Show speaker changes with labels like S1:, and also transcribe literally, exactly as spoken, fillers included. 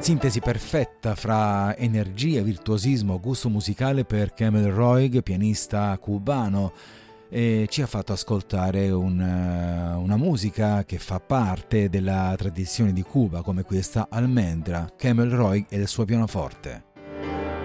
S1: sintesi perfetta fra energia, virtuosismo, gusto musicale per Camel Roig, pianista cubano, e ci ha fatto ascoltare un, una musica che fa parte della tradizione di Cuba, come questa Almendra, Camel Roig e il suo pianoforte.